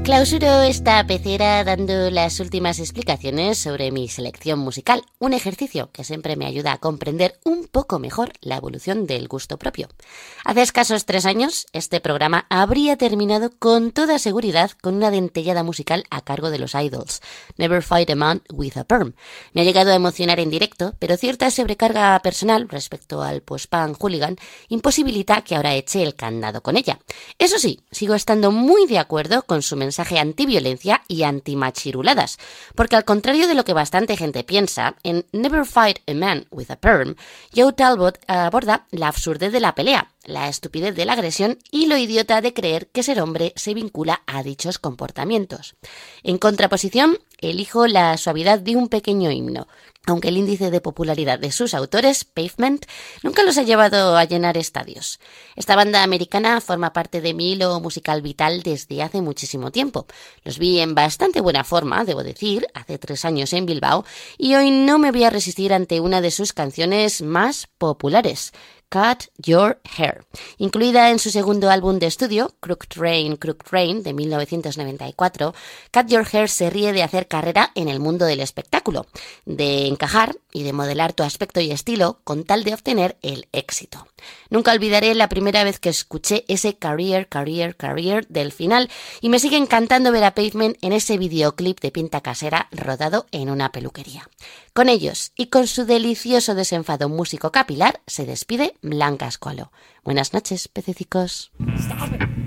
Clausuro esta pecera dando las últimas explicaciones sobre mi selección musical, un ejercicio que siempre me ayuda a comprender un poco mejor la evolución del gusto propio. Hace escasos 3 años, este programa habría terminado con toda seguridad con una dentellada musical a cargo de los Idols, Never Fight a Man with a Perm. Me ha llegado a emocionar en directo, pero cierta sobrecarga personal respecto al post-punk hooligan imposibilita que ahora eche el candado con ella. Eso sí, sigo estando muy de acuerdo con su mensaje antiviolencia y antimachiruladas, porque al contrario de lo que bastante gente piensa, en Never Fight a Man with a Perm, Joe Talbot aborda la absurdez de la pelea, la estupidez de la agresión y lo idiota de creer que ser hombre se vincula a dichos comportamientos. En contraposición, elijo la suavidad de un pequeño himno, aunque el índice de popularidad de sus autores, Pavement, nunca los ha llevado a llenar estadios. Esta banda americana forma parte de mi hilo musical vital desde hace muchísimo tiempo. Los vi en bastante buena forma, debo decir, hace 3 años en Bilbao, y hoy no me voy a resistir ante una de sus canciones más populares, Cut Your Hair, incluida en su segundo álbum de estudio, Crooked Rain, de 1994. Cut Your Hair se ríe de hacer carrera en el mundo del espectáculo, de encajar y de modelar tu aspecto y estilo con tal de obtener el éxito. Nunca olvidaré la primera vez que escuché ese career del final, y me sigue encantando ver a Pavement en ese videoclip de pinta casera rodado en una peluquería. Con ellos y con su delicioso desenfado músico capilar se despide Blanca Escualo. Buenas noches, pececicos. Stop it.